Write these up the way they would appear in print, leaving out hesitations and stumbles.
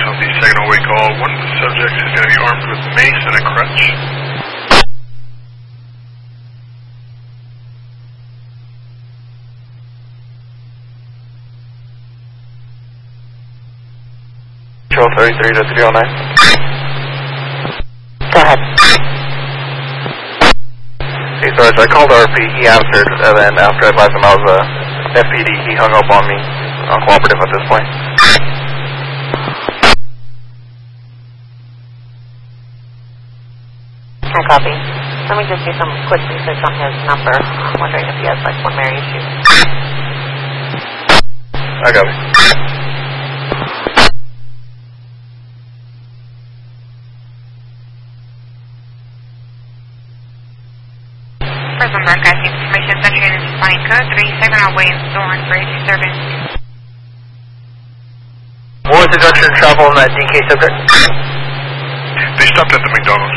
Southeast Saginaw Way call. One of the subjects is going to be armed with mace and a crutch. Control 33 to 309. Go ahead. Hey, sorry, so I called RP, he answered, and then after I advised him I was FPD, he hung up on me. Uncooperative at this point. I copy. Let me just do some quick research on his number. I'm wondering if he has like pulmonary issues. I got it. Prison broadcasting information centered in responding code 3 Saginaw Way in Thorn for a disturbance. What was the direction of travel on that DK subject? They stopped at the McDonald's.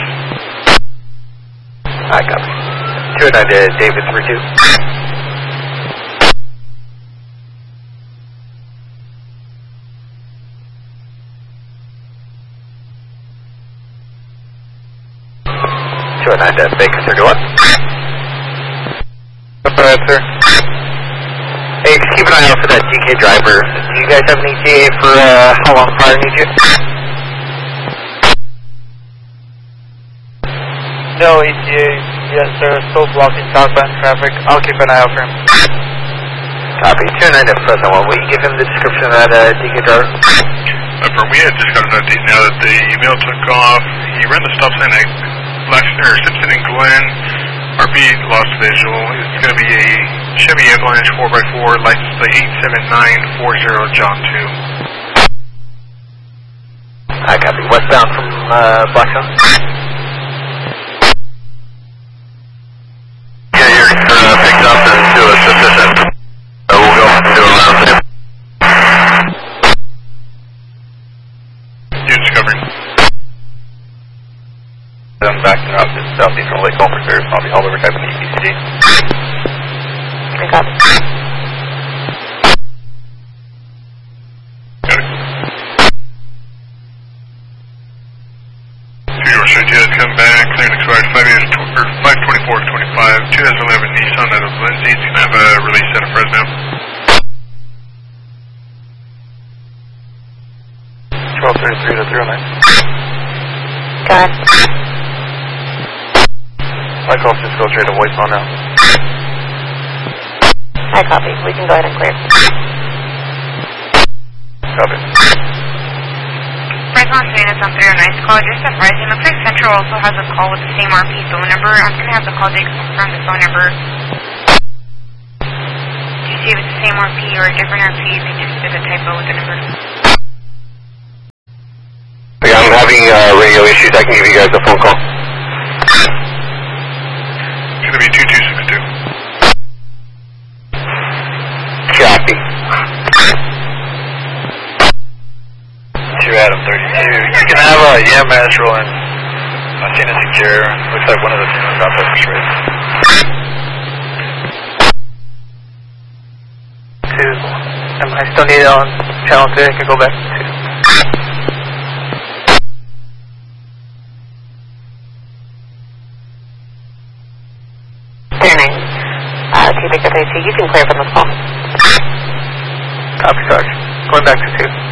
I got it. 209 to David 32. To Baker 31. Alright, sir. Hey, just keep an eye out for that DK driver. Do you guys have an ETA for how long prior need you? No ETA. Yes, sir. Still blocking southbound traffic. I'll keep an eye out for him. Copy. 209 at present one. Will you give him the description of that DK driver? We had just got an update now that the email took off. He ran the stop sign at Simpson and Glen. RP lost visual. It's going to be a Chevy Avalanche 4x4, license plate 87940 John 2. I copy. Westbound from Blackstone. Yeah, you're picked up into a sufficient. We'll go do a round trip. Units covering. I'm backing up to southeast from Lake Culver. I'll be hauled over type of EPCD. I copy. Should you guys come back, clearing expired 524-25, 2011 Nissan out of Lindsay. It's going to have a release out of Fresno. 1233 to 309. Go ahead. My calls just go straight to voicemail now. I copy. We can go ahead and clear. Copy. Fresno units on 309's call. Just surprising. Looks like Central also has a call with the same RP phone number. I'm going to have the call date confirm the phone number. Do you see if it's the same RP or a different RP? They just did a typo with the number. Yeah, I'm having radio issues. I can give you guys a phone call. It's going to be 2262. Copy. 2 Adam 32. You can have a EMS rolling. I've seen it secure. Looks like one of the units out there for sure. 2. Am I still needed on channel 3? I can go back to 2. You can clear from the phone. Copy, Sarge. Going back to 2.